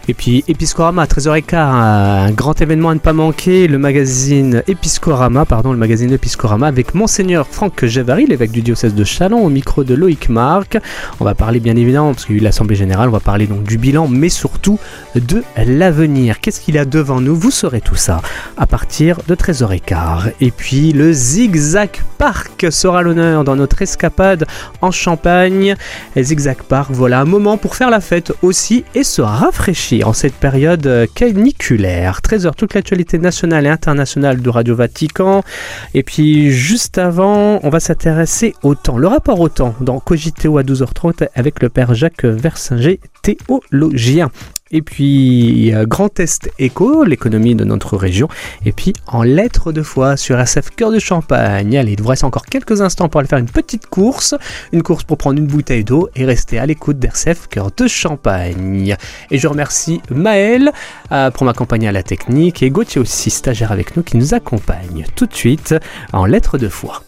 Et puis Episcorama, 13h15, un grand événement à ne pas manquer, le magazine Episcorama avec Monseigneur Franck Javary, l'évêque du diocèse de Châlons, au micro de Loïc Marc. On va parler bien évidemment, parce qu'il y a eu l'Assemblée Générale, on va parler donc du bilan, mais surtout de l'avenir. Qu'est-ce qu'il y a devant nous? Vous saurez tout ça à partir de 13h15. Et puis le Zigzag Park sera à l'honneur dans notre escapade en Champagne. Et Zigzag Park, voilà un moment pour faire la fête aussi et se rafraîchir en cette période caniculaire. 13h, toute l'actualité nationale et internationale de Radio Vatican. Et puis juste avant, on va s'intéresser au temps. Le rapport au temps dans Cogiteo à 12h30 avec le père Jacques Versinger, théologien. Et puis Grand Est Éco, l'économie de notre région. Et puis en lettres de foi sur RCF Cœur de Champagne. Allez, il vous reste encore quelques instants pour aller faire une petite course. Une course pour prendre une bouteille d'eau et rester à l'écoute d'RCF Cœur de Champagne. Et je remercie Maël pour m'accompagner à la technique et Gauthier aussi, stagiaire avec nous, qui nous accompagne tout de suite en lettres de foi.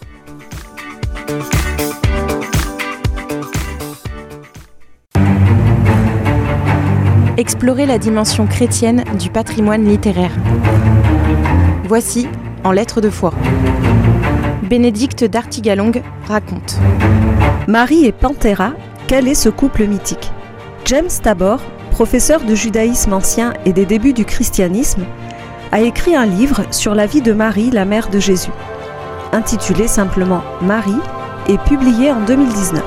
Explorer la dimension chrétienne du patrimoine littéraire. Voici en lettres de foi. Bénédicte d'Artigalongue raconte. Marie et Panthéra, quel est ce couple mythique? James Tabor, professeur de judaïsme ancien et des débuts du christianisme, a écrit un livre sur la vie de Marie, la mère de Jésus, intitulé simplement Marie et publié en 2019.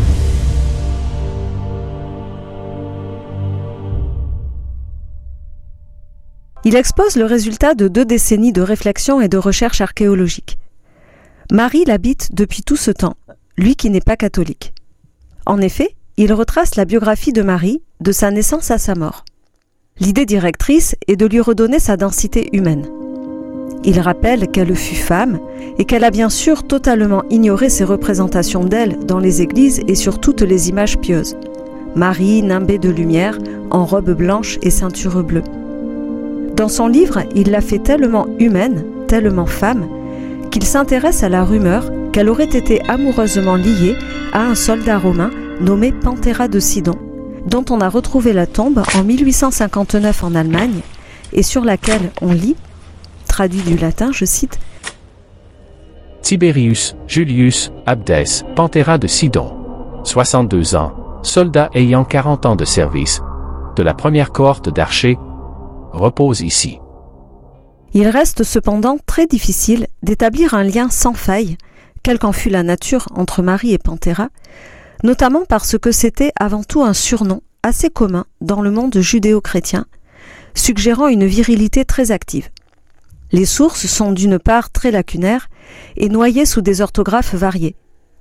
Il expose le résultat de 2 décennies de réflexion et de recherche archéologique. Marie l'habite depuis tout ce temps, lui qui n'est pas catholique. En effet, il retrace la biographie de Marie, de sa naissance à sa mort. L'idée directrice est de lui redonner sa densité humaine. Il rappelle qu'elle fut femme et qu'elle a bien sûr totalement ignoré ses représentations d'elle dans les églises et sur toutes les images pieuses. Marie nimbée de lumière, en robe blanche et ceinture bleue. Dans son livre, il l'a fait tellement humaine, tellement femme, qu'il s'intéresse à la rumeur qu'elle aurait été amoureusement liée à un soldat romain nommé Panthéra de Sidon, dont on a retrouvé la tombe en 1859 en Allemagne et sur laquelle on lit, traduit du latin, je cite, Tiberius Julius Abdès Panthéra de Sidon, 62 ans, soldat ayant 40 ans de service, de la première cohorte d'archers, repose ici. Il reste cependant très difficile d'établir un lien sans faille, quelle qu'en fût la nature entre Marie et Panthéra, notamment parce que c'était avant tout un surnom assez commun dans le monde judéo-chrétien, suggérant une virilité très active. Les sources sont d'une part très lacunaires et noyées sous des orthographes variées.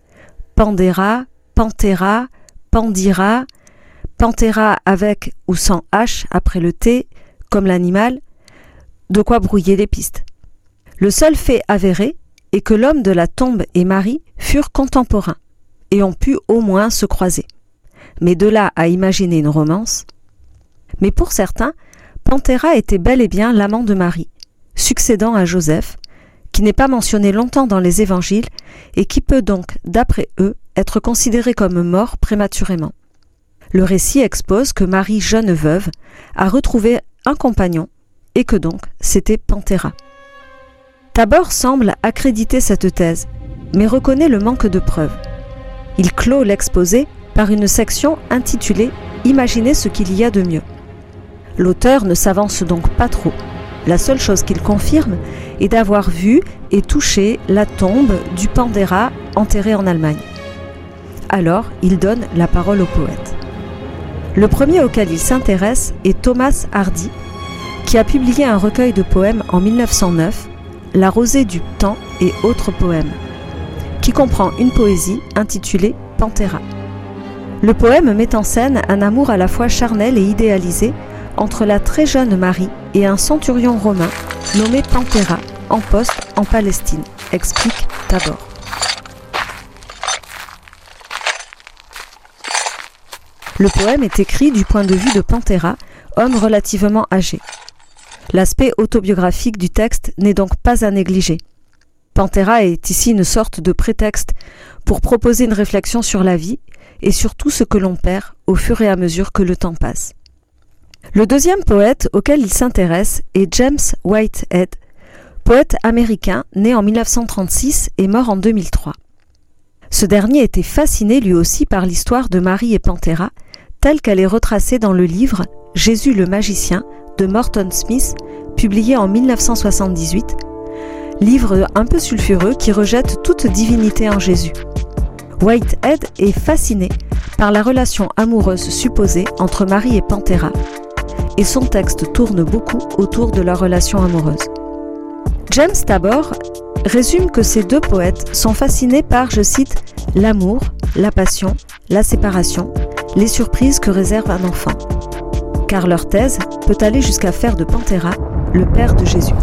Pandéra, Panthéra, Pandira, Panthéra avec ou sans H après le T, comme l'animal, de quoi brouiller les pistes. Le seul fait avéré est que l'homme de la tombe et Marie furent contemporains et ont pu au moins se croiser. Mais de là à imaginer une romance. Mais pour certains, Panthéra était bel et bien l'amant de Marie, succédant à Joseph, qui n'est pas mentionné longtemps dans les évangiles et qui peut donc, d'après eux, être considéré comme mort prématurément. Le récit expose que Marie, jeune veuve, a retrouvé un compagnon, et que donc c'était Panthéra. Tabor semble accréditer cette thèse, mais reconnaît le manque de preuves. Il clôt l'exposé par une section intitulée « Imaginez ce qu'il y a de mieux ». L'auteur ne s'avance donc pas trop. La seule chose qu'il confirme est d'avoir vu et touché la tombe du Panthéra enterré en Allemagne. Alors, il donne la parole au poète. Le premier auquel il s'intéresse est Thomas Hardy, qui a publié un recueil de poèmes en 1909, La rosée du temps et autres poèmes, qui comprend une poésie intitulée Panthéra. Le poème met en scène un amour à la fois charnel et idéalisé entre la très jeune Marie et un centurion romain nommé Panthéra, en poste en Palestine, explique Tabor. Le poème est écrit du point de vue de Panthéra, homme relativement âgé. L'aspect autobiographique du texte n'est donc pas à négliger. Panthéra est ici une sorte de prétexte pour proposer une réflexion sur la vie et sur tout ce que l'on perd au fur et à mesure que le temps passe. Le deuxième poète auquel il s'intéresse est James Whitehead, poète américain né en 1936 et mort en 2003. Ce dernier était fasciné lui aussi par l'histoire de Marie et Panthéra, telle qu'elle est retracée dans le livre « Jésus le magicien » de Morton Smith, publié en 1978, livre un peu sulfureux qui rejette toute divinité en Jésus. Whitehead est fasciné par la relation amoureuse supposée entre Marie et Panthéra, et son texte tourne beaucoup autour de leur relation amoureuse. James Tabor résume que ces deux poètes sont fascinés par, je cite, « l'amour, la passion, la séparation, les surprises que réserve un enfant », car leur thèse peut aller jusqu'à faire de Panthéra le père de Jésus.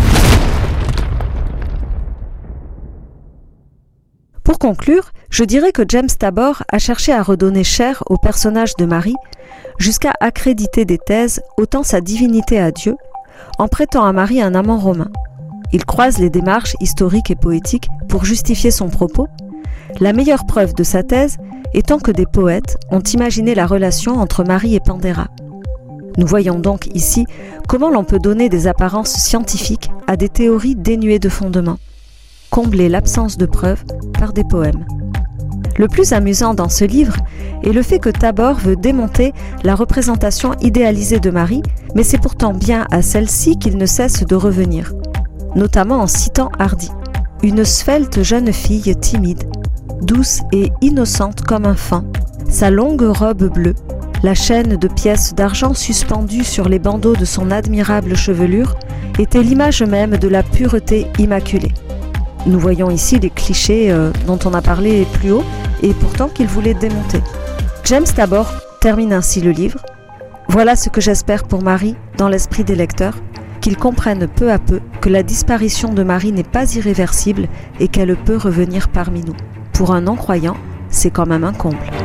Pour conclure, je dirais que James Tabor a cherché à redonner chair au personnage de Marie, jusqu'à accréditer des thèses ôtant sa divinité à Dieu, en prêtant à Marie un amant romain. Il croise les démarches historiques et poétiques pour justifier son propos, la meilleure preuve de sa thèse étant que des poètes ont imaginé la relation entre Marie et Panthéra. Nous voyons donc ici comment l'on peut donner des apparences scientifiques à des théories dénuées de fondement, combler l'absence de preuves par des poèmes. Le plus amusant dans ce livre est le fait que Tabor veut démonter la représentation idéalisée de Marie, mais c'est pourtant bien à celle-ci qu'il ne cesse de revenir, notamment en citant Hardy. Une svelte jeune fille timide, douce et innocente comme un faon, sa longue robe bleue, la chaîne de pièces d'argent suspendue sur les bandeaux de son admirable chevelure, était l'image même de la pureté immaculée. Nous voyons ici les clichés dont on a parlé plus haut et pourtant qu'il voulait démonter. James Tabor termine ainsi le livre. Voilà ce que j'espère pour Marie dans l'esprit des lecteurs, qu'ils comprennent peu à peu que la disparition de Marie n'est pas irréversible et qu'elle peut revenir parmi nous. Pour un non-croyant, c'est quand même un comble.